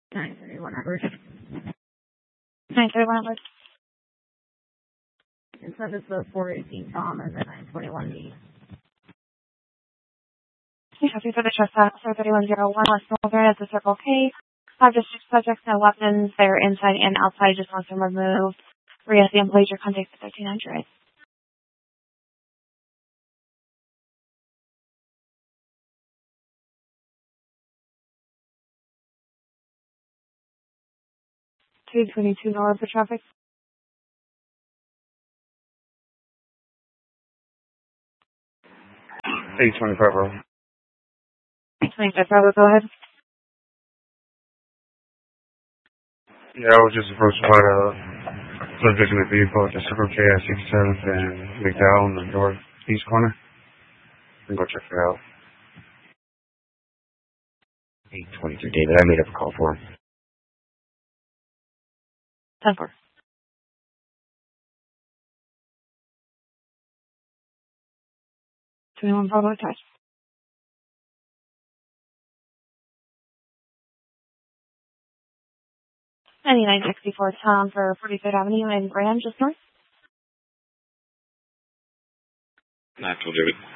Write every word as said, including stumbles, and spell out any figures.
nine thirty-one Edward. nine thirty-one Edward. And so this is the four eighteen Tom and the nine twenty-one D. Okay, happy for the trespass, four thirty-one oh one, West Northern at the Circle K. Five district subjects, no weapons. They're inside and outside, just want them removed. Re-ask the employees your contact at thirteen hundred. two twenty-two north for traffic. eight twenty-five, bro. eight twenty-five, Bravo, go ahead. Yeah, I was just approached by a subject in the vehicle at the Circle K at sixty-seventh and McDowell in the northeast corner. You can go check it out. eight twenty-two, David. I made up a call for him. ten four. twenty-one Bravo attached. ninety-nine sixty-four Tom for forty-fifth Avenue and Graham, just north. Natural, David.